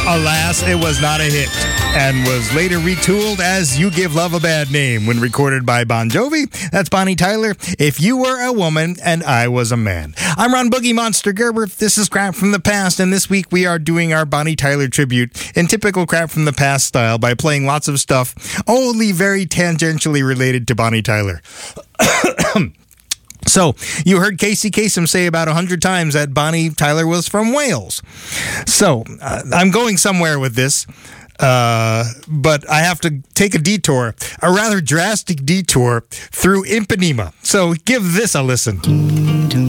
alas, it was not a hit and was later retooled as You Give Love a Bad Name when recorded by Bon Jovi. That's Bonnie Tyler, If You Were a Woman and I Was a Man. I'm Ron Boogie Monster Gerber. This is Crap from the Past, and this week we are doing our Bonnie Tyler tribute in typical Crap from the Past style by playing lots of stuff only very tangentially related to Bonnie Tyler. So, you heard Casey Kasem say about 100 times that Bonnie Tyler was from Wales. So, I'm going somewhere with this, but I have to take a detour, a rather drastic detour through Ipanema. So, give this a listen.